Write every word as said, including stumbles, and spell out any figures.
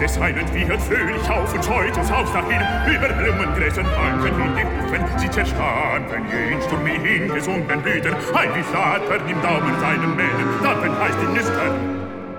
Deshalb wiehert fröhlich auf und scheut uns aus dahin, über Blumengräsern halten in die Hufen, sie zerstanden jeden Sturm in gesunden Blüten, ein wie Vater im Daumen seinen Mähnen, dann heißt die Nüstern.